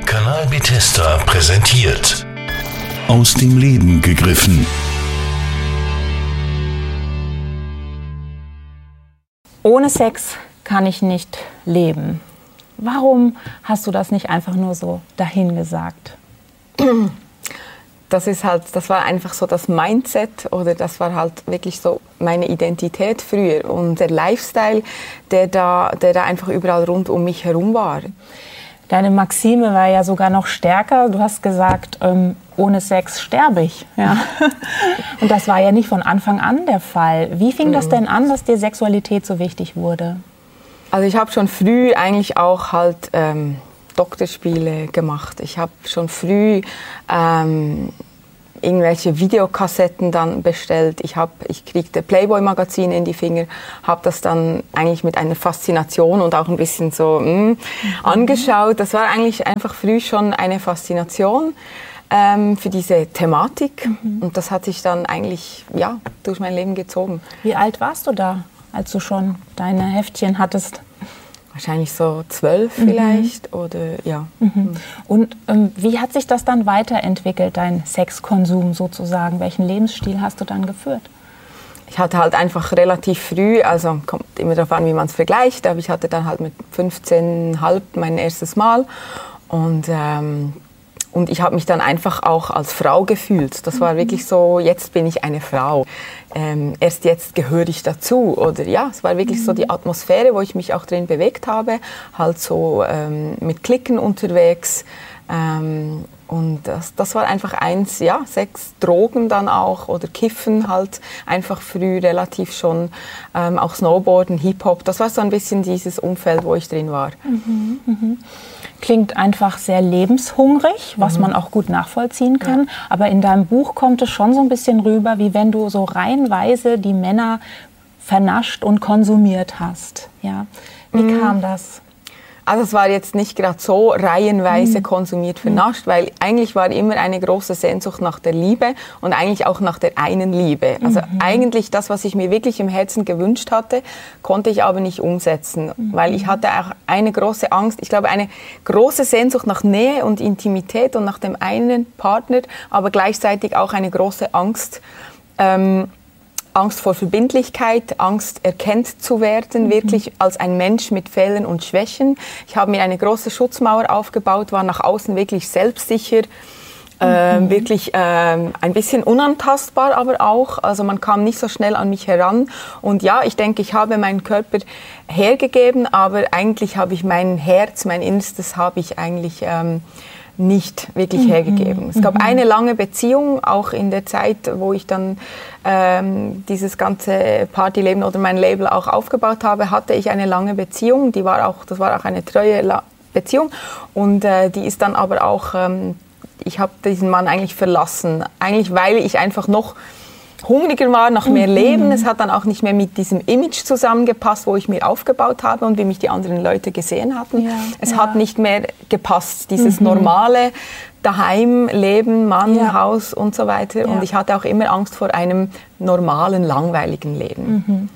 Kanal Bethesda präsentiert. Aus dem Leben gegriffen. Ohne Sex kann ich nicht leben. Warum hast du das nicht einfach nur so dahingesagt? Das war einfach so das Mindset oder das war halt wirklich so meine Identität früher und der Lifestyle, der da einfach überall rund um mich herum war. Deine Maxime war ja sogar noch stärker. Du hast gesagt, ohne Sex sterbe ich. Ja. Und das war ja nicht von Anfang an der Fall. Wie fing das denn an, dass dir Sexualität so wichtig wurde? Also ich habe schon früh eigentlich auch halt Doktorspiele gemacht. Ich habe schon früh irgendwelche Videokassetten dann bestellt. Ich kriegte Playboy-Magazine in die Finger, habe das dann eigentlich mit einer Faszination und auch ein bisschen so angeschaut. Das war eigentlich einfach früh schon eine Faszination für diese Thematik. Und das hat sich dann eigentlich durch mein Leben gezogen. Wie alt warst du da, als du schon deine Heftchen hattest? Wahrscheinlich so 12 vielleicht oder ja. Und wie hat sich das dann weiterentwickelt, dein Sexkonsum sozusagen? Welchen Lebensstil hast du dann geführt? Ich hatte halt einfach relativ früh, also kommt immer darauf an, wie man es vergleicht, aber ich hatte dann halt mit 15,5 mein erstes Mal und ich habe mich dann einfach auch als Frau gefühlt. Das war wirklich so, jetzt bin ich eine Frau. Erst jetzt gehöre ich dazu. Oder ja, es war wirklich so die Atmosphäre, wo ich mich auch drin bewegt habe. Halt so mit Klicken unterwegs. Und das war einfach eins, ja, Sex, Drogen dann auch oder Kiffen halt einfach früh relativ schon. Auch Snowboarden, Hip-Hop, das war so ein bisschen dieses Umfeld, wo ich drin war. Klingt einfach sehr lebenshungrig, was man auch gut nachvollziehen kann. Ja. Aber in deinem Buch kommt es schon so ein bisschen rüber, wie wenn du so reihenweise die Männer vernascht und konsumiert hast. Ja. Wie kam das? Also es war jetzt nicht gerade so reihenweise konsumiert, vernascht, weil eigentlich war immer eine große Sehnsucht nach der Liebe und eigentlich auch nach der einen Liebe. Also eigentlich das, was ich mir wirklich im Herzen gewünscht hatte, konnte ich aber nicht umsetzen, weil ich hatte auch eine große Angst, ich glaube eine große Sehnsucht nach Nähe und Intimität und nach dem einen Partner, aber gleichzeitig auch eine große Angst, Angst vor Verbindlichkeit, Angst erkannt zu werden, wirklich als ein Mensch mit Fehlern und Schwächen. Ich habe mir eine große Schutzmauer aufgebaut, war nach außen wirklich selbstsicher, wirklich ein bisschen unantastbar aber auch. Also man kam nicht so schnell an mich heran. Und ja, ich denke, ich habe meinen Körper hergegeben, aber eigentlich habe ich mein Herz, mein Innerstes habe ich eigentlich nicht wirklich hergegeben. Es gab eine lange Beziehung, auch in der Zeit, wo ich dann dieses ganze Partyleben oder mein Label auch aufgebaut habe, hatte ich eine lange Beziehung. Das war auch eine treue Beziehung und die ist dann aber auch, ich habe diesen Mann eigentlich verlassen, eigentlich weil ich einfach noch hungriger war nach mehr Leben. Es hat dann auch nicht mehr mit diesem Image zusammengepasst, wo ich mir aufgebaut habe und wie mich die anderen Leute gesehen hatten. Ja, es hat nicht mehr gepasst, dieses normale daheim Leben, Mann, Haus und so weiter. Und ich hatte auch immer Angst vor einem normalen, langweiligen Leben.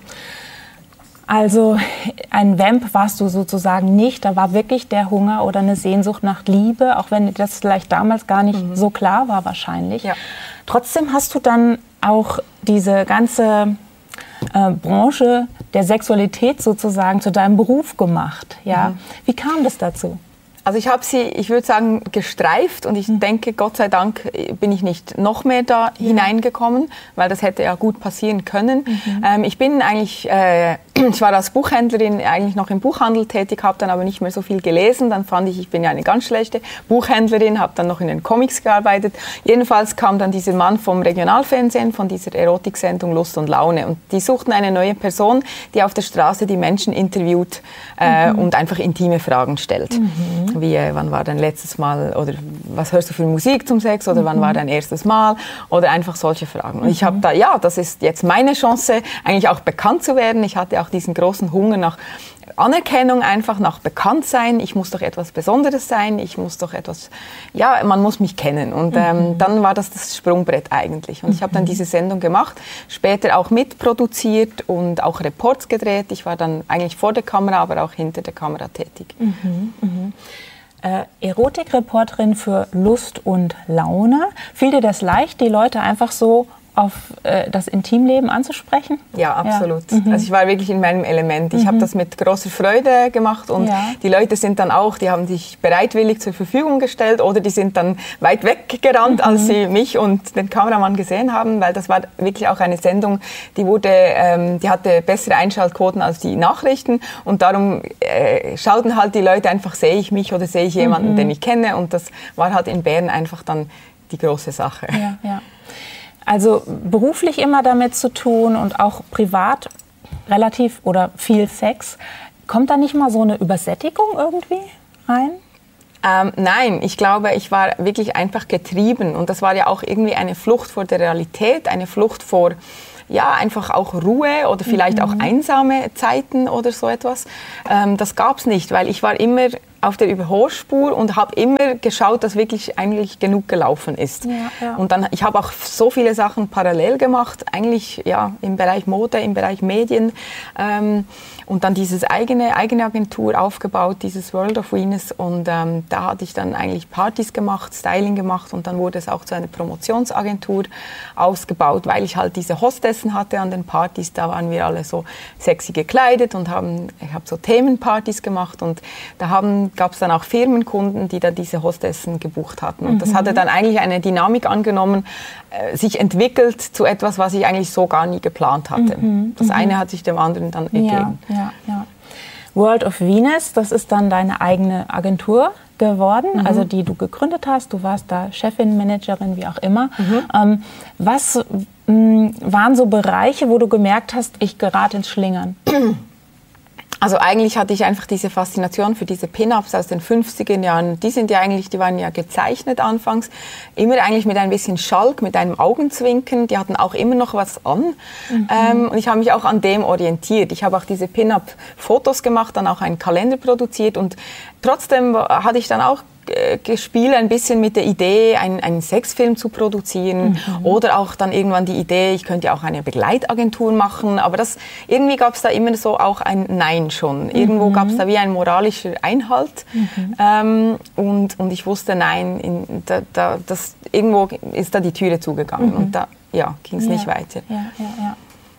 Also ein Vamp warst du sozusagen nicht, da war wirklich der Hunger oder eine Sehnsucht nach Liebe, auch wenn das vielleicht damals gar nicht so klar war wahrscheinlich. Ja. Trotzdem hast du dann auch diese ganze Branche der Sexualität sozusagen zu deinem Beruf gemacht. Ja? Wie kam das dazu? Also ich habe sie, ich würde sagen, gestreift und ich denke, Gott sei Dank bin ich nicht noch mehr da hineingekommen, weil das hätte ja gut passieren können. Ich bin eigentlich, ich war als Buchhändlerin eigentlich noch im Buchhandel tätig, habe dann aber nicht mehr so viel gelesen. Dann fand ich bin ja eine ganz schlechte Buchhändlerin, habe dann noch in den Comics gearbeitet. Jedenfalls kam dann dieser Mann vom Regionalfernsehen, von dieser Erotiksendung Lust und Laune. Und die suchten eine neue Person, die auf der Straße die Menschen interviewt und einfach intime Fragen stellt. Wie, wann war dein letztes Mal oder was hörst du für Musik zum Sex oder wann war dein erstes Mal oder einfach solche Fragen. Und ich habe da, das ist jetzt meine Chance, eigentlich auch bekannt zu werden. Ich hatte auch diesen großen Hunger nach Anerkennung, einfach nach Bekanntsein. Ich muss doch etwas Besonderes sein, ich muss doch etwas, man muss mich kennen. Und dann war das Sprungbrett eigentlich. Und ich habe dann diese Sendung gemacht, später auch mitproduziert und auch Reports gedreht. Ich war dann eigentlich vor der Kamera, aber auch hinter der Kamera tätig. Erotikreporterin für Lust und Laune. Fiel dir das leicht, die Leute einfach so auf das Intimleben anzusprechen? Ja, absolut. Ja. Also ich war wirklich in meinem Element. Ich habe das mit großer Freude gemacht und die Leute sind dann auch, die haben sich bereitwillig zur Verfügung gestellt oder die sind dann weit weggerannt, als sie mich und den Kameramann gesehen haben, weil das war wirklich auch eine Sendung, die hatte bessere Einschaltquoten als die Nachrichten und darum schauten halt die Leute einfach, sehe ich mich oder sehe ich jemanden, den ich kenne, und das war halt in Bern einfach dann die große Sache. Ja, ja. Also beruflich immer damit zu tun und auch privat relativ oder viel Sex. Kommt da nicht mal so eine Übersättigung irgendwie rein? Nein, ich glaube, ich war wirklich einfach getrieben. Und das war ja auch irgendwie eine Flucht vor der Realität, eine Flucht vor einfach auch Ruhe oder vielleicht auch einsame Zeiten oder so etwas. Das gab es nicht, weil ich war immer auf der Überholspur und habe immer geschaut, dass wirklich eigentlich genug gelaufen ist. Ja, ja. Und dann, ich habe auch so viele Sachen parallel gemacht, eigentlich im Bereich Mode, im Bereich Medien. Und dann diese eigene Agentur aufgebaut, dieses World of Venus. Und da hatte ich dann eigentlich Partys gemacht, Styling gemacht und dann wurde es auch zu einer Promotionsagentur ausgebaut, weil ich halt diese Hostessen hatte an den Partys. Da waren wir alle so sexy gekleidet und ich habe so Themenpartys gemacht und da gab es dann auch Firmenkunden, die da diese Hostessen gebucht hatten. Und das hatte dann eigentlich eine Dynamik angenommen, sich entwickelt zu etwas, was ich eigentlich so gar nie geplant hatte. Das eine hat sich dem anderen dann ergeben. Ja. World of Venus, das ist dann deine eigene Agentur geworden, also die du gegründet hast. Du warst da Chefin, Managerin, wie auch immer. Was waren so Bereiche, wo du gemerkt hast, ich gerate ins Schlingern? Also eigentlich hatte ich einfach diese Faszination für diese Pin-Ups aus den 50er Jahren. Die waren ja gezeichnet anfangs, immer eigentlich mit ein bisschen Schalk, mit einem Augenzwinkern. Die hatten auch immer noch was an. Und ich habe mich auch an dem orientiert. Ich habe auch diese Pin-Up-Fotos gemacht, dann auch einen Kalender produziert und trotzdem hatte ich dann auch gespielt ein bisschen mit der Idee, einen Sexfilm zu produzieren oder auch dann irgendwann die Idee, ich könnte ja auch eine Begleitagentur machen, aber irgendwie gab es da immer so auch ein Nein schon. Irgendwo gab es da wie ein moralischer Einhalt und ich wusste, nein, irgendwo ist da die Türe zugegangen und da ging es nicht weiter. Ja.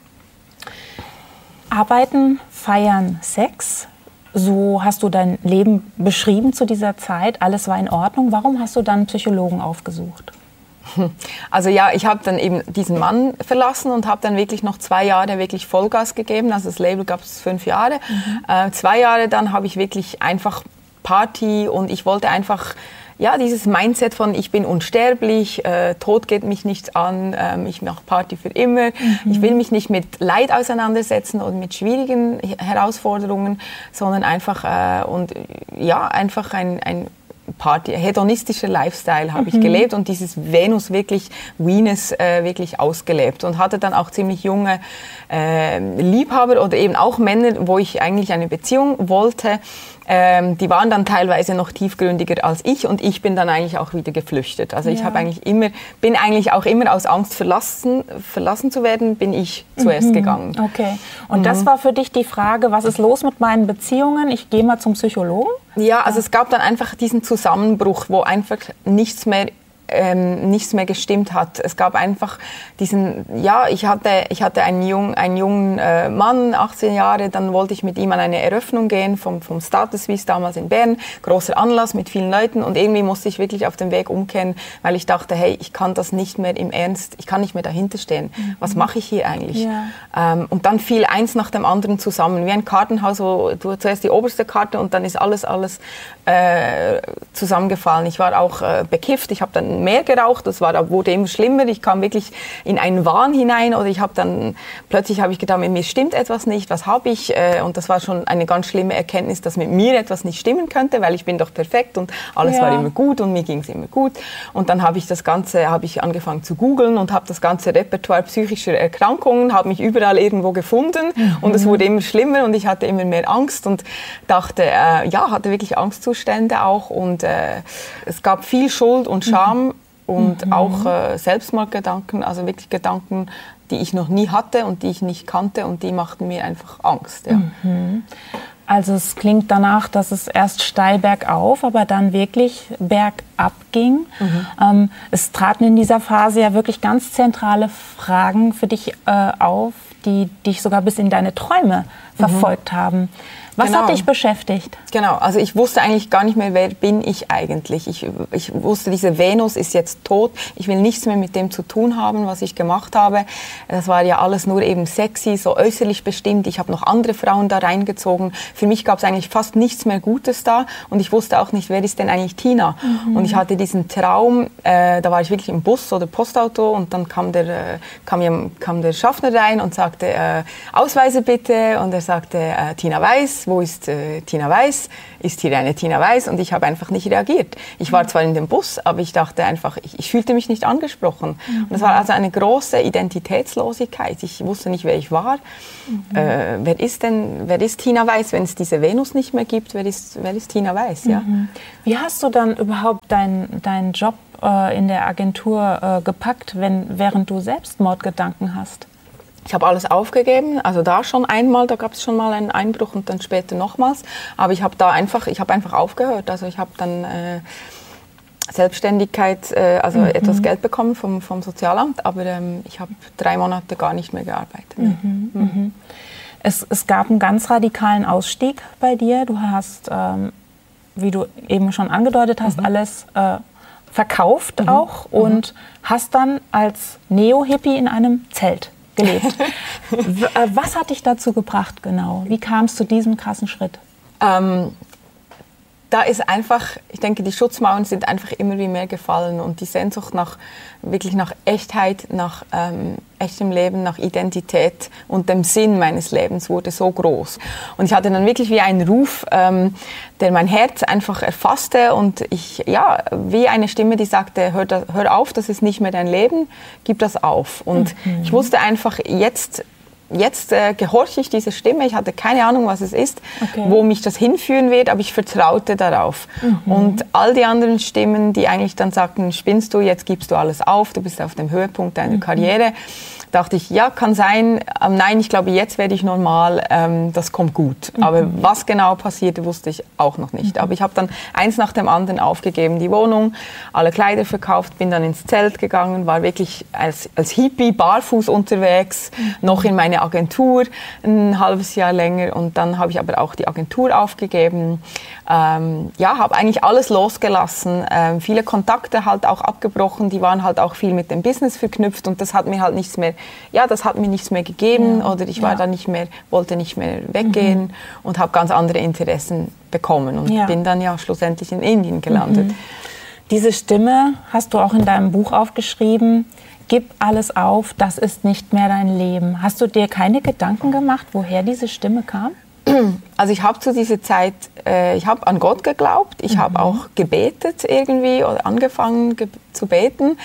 Arbeiten, feiern, Sex. So hast du dein Leben beschrieben zu dieser Zeit, alles war in Ordnung. Warum hast du dann einen Psychologen aufgesucht? Also ich habe dann eben diesen Mann verlassen und habe dann wirklich noch 2 Jahre wirklich Vollgas gegeben. Also das Label gab es 5 Jahre. 2 Jahre dann habe ich wirklich einfach Party und ich wollte einfach dieses Mindset von ich bin unsterblich, Tod geht mich nichts an, ich mache Party für immer. Ich will mich nicht mit Leid auseinandersetzen oder mit schwierigen Herausforderungen, sondern einfach einfach ein hedonistischer Lifestyle habe ich gelebt und dieses Venus wirklich ausgelebt und hatte dann auch ziemlich junge Liebhaber oder eben auch Männer, wo ich eigentlich eine Beziehung wollte. Die waren dann teilweise noch tiefgründiger als ich und ich bin dann eigentlich auch wieder geflüchtet. Also ich bin eigentlich auch immer aus Angst verlassen zu werden, bin ich zuerst gegangen. Okay. Und das war für dich die Frage, was ist los mit meinen Beziehungen? Ich gehe mal zum Psychologen? Ja, also es gab dann einfach diesen Zusammenbruch, wo einfach nichts mehr gestimmt hat. Es gab einfach diesen, ich hatte einen jungen Mann, 18 Jahre, dann wollte ich mit ihm an eine Eröffnung gehen vom Status Suisse damals in Bern, großer Anlass mit vielen Leuten und irgendwie musste ich wirklich auf dem Weg umkehren, weil ich dachte, hey, ich kann das nicht mehr im Ernst, ich kann nicht mehr dahinter stehen. Was mache ich hier eigentlich? Ja. Und dann fiel eins nach dem anderen zusammen, wie ein Kartenhaus, wo du zuerst die oberste Karte und dann ist alles zusammengefallen. Ich war auch bekifft, ich habe dann mehr geraucht, wurde immer schlimmer, ich kam wirklich in einen Wahn hinein oder plötzlich habe ich gedacht, mit mir stimmt etwas nicht, was habe ich? Und das war schon eine ganz schlimme Erkenntnis, dass mit mir etwas nicht stimmen könnte, weil ich bin doch perfekt und alles war immer gut und mir ging es immer gut. Und dann habe ich angefangen zu googeln und habe das ganze Repertoire psychischer Erkrankungen, habe mich überall irgendwo gefunden und es wurde immer schlimmer und ich hatte immer mehr Angst und dachte, hatte wirklich Angstzustände auch und es gab viel Schuld und Scham und auch Selbstmordgedanken, also wirklich Gedanken, die ich noch nie hatte und die ich nicht kannte und die machten mir einfach Angst. Ja. Also es klingt danach, dass es erst steil bergauf, aber dann wirklich bergab ging. Es traten in dieser Phase ja wirklich ganz zentrale Fragen für dich auf, die dich sogar bis in deine Träume verfolgt haben. Was hat dich beschäftigt? Genau, also ich wusste eigentlich gar nicht mehr, wer bin ich eigentlich. Ich wusste, diese Venus ist jetzt tot. Ich will nichts mehr mit dem zu tun haben, was ich gemacht habe. Das war ja alles nur eben sexy, so äußerlich bestimmt. Ich habe noch andere Frauen da reingezogen. Für mich gab es eigentlich fast nichts mehr Gutes da. Und ich wusste auch nicht, wer ist denn eigentlich Tina? Und ich hatte diesen Traum, da war ich wirklich im Bus oder Postauto und dann kam der Schaffner rein und sagte, Ausweise bitte. Und er sagte, Tina Weiß. Wo ist Tina Weiß? Ist hier eine Tina Weiß? Und ich habe einfach nicht reagiert. Ich war zwar in dem Bus, aber ich dachte einfach, ich fühlte mich nicht angesprochen. Und das war also eine große Identitätslosigkeit. Ich wusste nicht, wer ich war. Wer ist Tina Weiß, wenn es diese Venus nicht mehr gibt? Wer ist Tina Weiß? Ja? Wie hast du dann überhaupt deinen Job in der Agentur gepackt, während du Selbstmordgedanken hast? Ich habe alles aufgegeben, also da schon einmal, da gab es schon mal einen Einbruch und dann später nochmals. Aber ich habe einfach aufgehört. Also ich habe dann Selbstständigkeit, etwas Geld bekommen vom Sozialamt, aber ich habe 3 Monate gar nicht mehr gearbeitet. Es gab einen ganz radikalen Ausstieg bei dir. Du hast, wie du eben schon angedeutet hast, alles verkauft auch und hast dann als Neo-Hippie in einem Zelt gelebt. Was hat dich dazu gebracht genau? Wie kam es zu diesem krassen Schritt? Da ist einfach, ich denke, die Schutzmauern sind einfach immer wie mehr gefallen und die Sehnsucht nach Echtheit, nach echtem Leben, nach Identität und dem Sinn meines Lebens wurde so groß. Und ich hatte dann wirklich wie einen Ruf, der mein Herz einfach erfasste und wie eine Stimme, die sagte, hör auf, das ist nicht mehr dein Leben, gib das auf. Und ich wusste einfach, jetzt gehorche ich dieser Stimme. Ich hatte keine Ahnung, was es ist, wo mich das hinführen wird, aber ich vertraute darauf. Und all die anderen Stimmen, die eigentlich dann sagten, spinnst du, jetzt gibst du alles auf, du bist auf dem Höhepunkt deiner Karriere, dachte ich, ja, kann sein. Nein, ich glaube, jetzt werde ich normal, das kommt gut. Aber was genau passierte, wusste ich auch noch nicht. Aber ich habe dann eins nach dem anderen aufgegeben, die Wohnung, alle Kleider verkauft, bin dann ins Zelt gegangen, war wirklich als Hippie barfuß unterwegs, noch in meine Agentur, ein halbes Jahr länger. Und dann habe ich aber auch die Agentur aufgegeben. Habe eigentlich alles losgelassen, viele Kontakte halt auch abgebrochen, die waren halt auch viel mit dem Business verknüpft und das hat mir halt nichts mehr gegeben oder ich war dann wollte nicht mehr weggehen und habe ganz andere Interessen bekommen und bin dann ja schlussendlich in Indien gelandet. Diese Stimme hast du auch in deinem Buch aufgeschrieben, gib alles auf, das ist nicht mehr dein Leben. Hast du dir keine Gedanken gemacht, woher diese Stimme kam? Also ich habe zu dieser Zeit, ich habe an Gott geglaubt, ich habe auch gebetet irgendwie oder angefangen zu beten.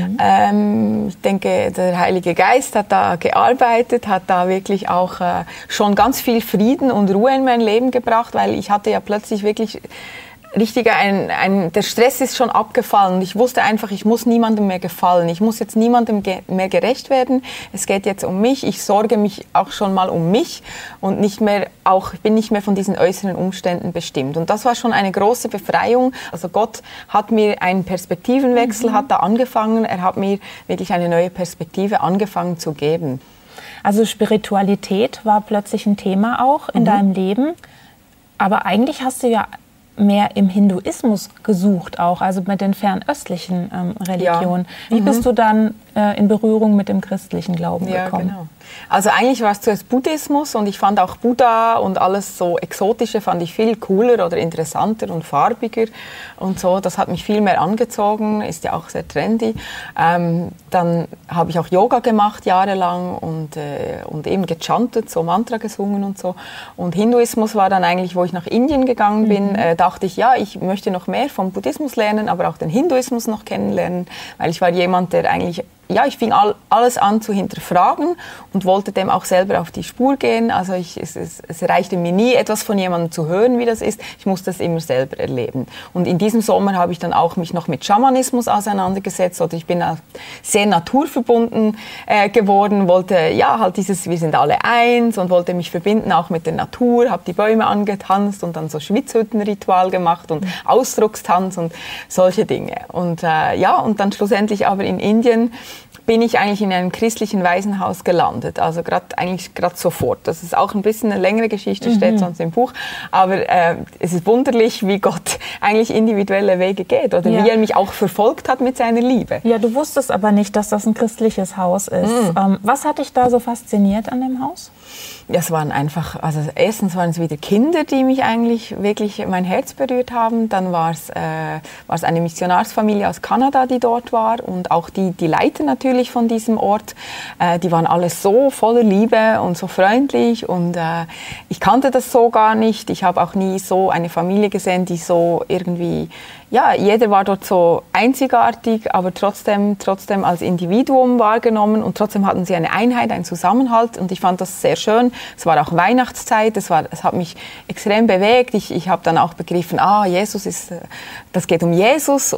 Ich denke, der Heilige Geist hat da gearbeitet, hat da wirklich auch schon ganz viel Frieden und Ruhe in mein Leben gebracht, weil ich hatte ja plötzlich wirklich der Stress ist schon abgefallen. Ich wusste einfach, ich muss niemandem mehr gefallen. Ich muss jetzt niemandem mehr gerecht werden. Es geht jetzt um mich. Ich sorge mich auch schon mal um mich und ich bin nicht mehr von diesen äußeren Umständen bestimmt. Und das war schon eine große Befreiung. Also Gott hat mir einen Perspektivenwechsel, hat da angefangen. Er hat mir wirklich eine neue Perspektive angefangen zu geben. Also Spiritualität war plötzlich ein Thema auch in deinem Leben. Aber eigentlich hast du ja mehr im Hinduismus gesucht auch, also mit den fernöstlichen Religionen. Wie bist du dann in Berührung mit dem christlichen Glauben gekommen? Genau. Also eigentlich war es zuerst Buddhismus und ich fand auch Buddha und alles so Exotische fand ich viel cooler oder interessanter und farbiger und so. Das hat mich viel mehr angezogen, ist ja auch sehr trendy. Dann habe ich auch Yoga gemacht jahrelang und eben gechantet, so Mantra gesungen und so. Und Hinduismus war dann eigentlich, wo ich nach Indien gegangen bin, dachte ich, ich möchte noch mehr vom Buddhismus lernen, aber auch den Hinduismus noch kennenlernen, weil ich war jemand, der eigentlich ich fing alles an zu hinterfragen und wollte dem auch selber auf die Spur gehen. Also es reichte mir nie, etwas von jemandem zu hören, wie das ist. Ich musste es immer selber erleben. Und in diesem Sommer habe ich dann auch mich noch mit Schamanismus auseinandergesetzt. Oder ich bin sehr naturverbunden geworden, wollte halt dieses, wir sind alle eins, und wollte mich verbinden auch mit der Natur, habe die Bäume angetanzt und dann so Schwitzhüttenritual gemacht und Ausdruckstanz und solche Dinge. Und und dann schlussendlich aber in Indien bin ich eigentlich in einem christlichen Waisenhaus gelandet, also gerade sofort. Das ist auch ein bisschen eine längere Geschichte, steht sonst im Buch, aber es ist wunderlich, wie Gott eigentlich individuelle Wege geht oder wie er mich auch verfolgt hat mit seiner Liebe. Ja, du wusstest aber nicht, dass das ein christliches Haus ist. Was hat dich da so fasziniert an dem Haus? Ja, es waren einfach, also erstens waren es wieder Kinder, die mich eigentlich wirklich mein Herz berührt haben. Dann war es eine Missionarsfamilie aus Kanada, die dort war, und auch die Leiter natürlich von diesem Ort. Die waren alle so voller Liebe und so freundlich, und ich kannte das so gar nicht. Ich habe auch nie so eine Familie gesehen, die so irgendwie, jeder war dort so einzigartig, aber trotzdem als Individuum wahrgenommen, und trotzdem hatten sie eine Einheit, einen Zusammenhalt, und ich fand das sehr schön. Es war auch Weihnachtszeit, es hat mich extrem bewegt. Ich habe dann auch begriffen, das geht um Jesus.